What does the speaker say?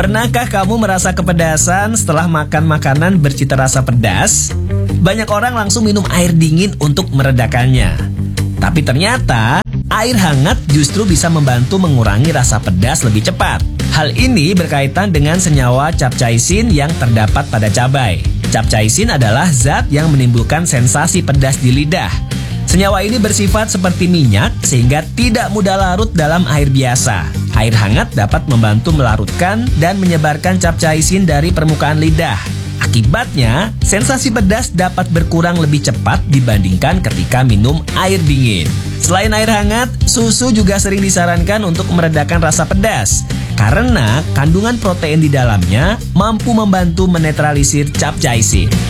Pernahkah kamu merasa kepedasan setelah makan makanan bercita rasa pedas? Banyak orang langsung minum air dingin untuk meredakannya. Tapi ternyata air hangat justru bisa membantu mengurangi rasa pedas lebih cepat. Hal ini berkaitan dengan senyawa capsaicin yang terdapat pada cabai. Capsaicin adalah zat yang menimbulkan sensasi pedas di lidah. Senyawa ini bersifat seperti minyak sehingga tidak mudah larut dalam air biasa. Air hangat dapat membantu melarutkan dan menyebarkan capsaicin dari permukaan lidah. Akibatnya, sensasi pedas dapat berkurang lebih cepat dibandingkan ketika minum air dingin. Selain air hangat, susu juga sering disarankan untuk meredakan rasa pedas karena kandungan protein di dalamnya mampu membantu menetralisir capsaicin.